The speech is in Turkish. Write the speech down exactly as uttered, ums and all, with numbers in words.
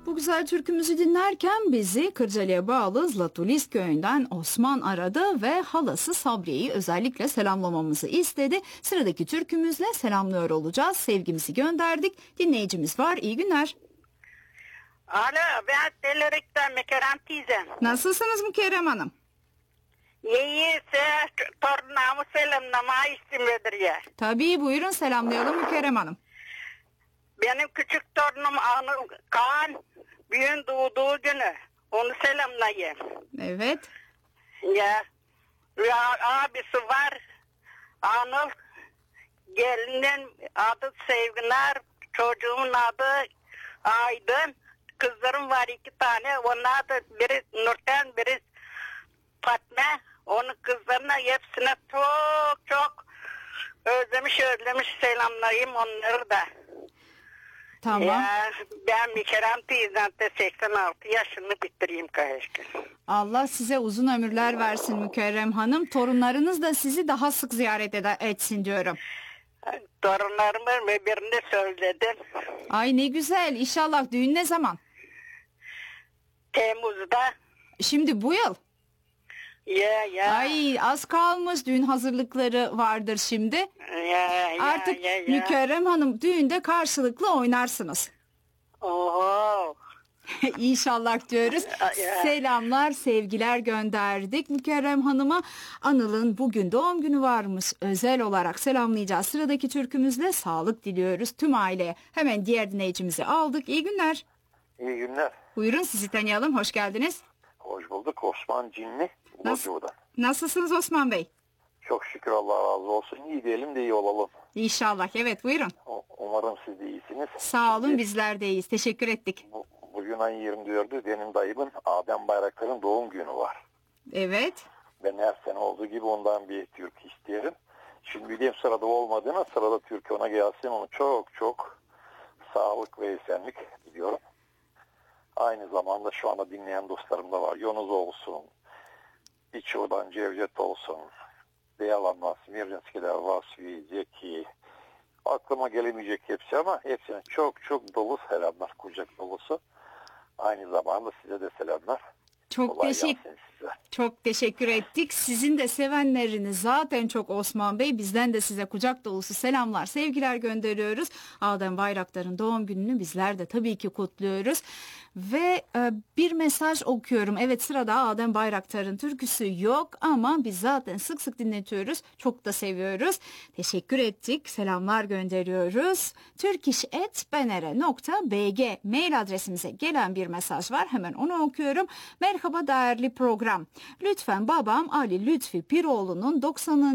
Bu güzel türkümüzü dinlerken bizi Kırcaali'ye bağlı Zlatolis köyünden Osman aradı ve halası Sabriye'yi özellikle selamlamamızı istedi. Sıradaki türkümüzle selamlıyor olacağız. Sevgimizi gönderdik. Dinleyicimiz var. İyi günler. Alo, ben Delilik'ten Mükerrem teyzem. Nasılsınız Mükerrem Hanım? İyiyse torunamı selamlama istemedir ya. Tabii, buyurun selamlayalım Mükerrem Hanım. Benim küçük torunum Anıl Kaan büyüğün doğduğu günü. Onu selamlayayım. Evet. Ya, ya abisi var. Anıl, gelinin adı Sevginar, çocuğumun adı Aydın. Kızlarım var iki tane. Onlar da biri Nurten, biri Fatma. Onun kızlarına hepsine çok çok özlemiş özlemiş selamlayayım onları da. Tamam. Ya, ben Mükerrem teyzem de seksen altı yaşını bitireyim keşke. Allah size uzun ömürler versin Mükerrem Hanım. Torunlarınız da sizi daha sık ziyaret ede- etsin diyorum. Torunlarımın ve birini söyledim. Ay ne güzel. İnşallah düğün ne zaman? Temmuz'da. Şimdi bu yıl. Ya ya. Ay az kalmış, düğün hazırlıkları vardır şimdi. Ya, ya, Artık ya, ya. Mükerrem Hanım düğünde karşılıklı oynarsınız. Oho. İnşallah diyoruz. Ya. Selamlar, sevgiler gönderdik Mükerrem Hanım'a. Anıl'ın bugün doğum günü varmış. Özel olarak selamlayacağız. Sıradaki türkümüzle sağlık diliyoruz tüm aileye. Hemen diğer dinleyicimizi aldık. İyi günler. İyi günler. Buyurun sizi tanıyalım. Hoş geldiniz. Hoş bulduk. Osman Cinli. Nasıl- Uludağ'dan. Nasılsınız Osman Bey? Çok şükür, Allah razı olsun. İyi diyelim de iyi olalım. İnşallah. Evet buyurun. O- Umarım siz de iyisiniz. Sağ olun, Şimdi bizler de iyiyiz. Teşekkür ettik. Bu, bugün ayın yirmi dördü benim dayımın Adem Bayraktar'ın doğum günü var. Evet. Ben her sene olduğu gibi ondan bir türkü isterim. Şimdi bileyim sırada olmadığına, sırada türkü ona gelsin. Onu çok çok sağlık ve esenlik diliyorum. Aynı zamanda şu anda dinleyen dostlarım da var. Yunus olsun, İço'dan Cevdet olsun, Beyalanmaz, Mircinskiler, Vasfi, Zeki, aklıma gelemeyecek hepsi ama hepsine çok çok dolu selamlar, kucak dolusu. Aynı zamanda size de selamlar. Çok Kolay teşekkür gelsin size. Çok teşekkür ettik. Sizin de sevenleriniz zaten çok Osman Bey. Bizden de size kucak dolusu selamlar, sevgiler gönderiyoruz. Adem Bayraktar'ın doğum gününü bizler de tabii ki kutluyoruz. Ve e, bir mesaj okuyorum. Evet, sırada Adem Bayraktar'ın türküsü yok ama biz zaten sık sık dinletiyoruz. Çok da seviyoruz. Teşekkür ettik. Selamlar gönderiyoruz. turkish@benere nokta bg mail adresimize gelen bir mesaj var. Hemen onu okuyorum. Merhaba değerli program. Lütfen babam Ali Lütfi Piroğlu'nun doksanıncı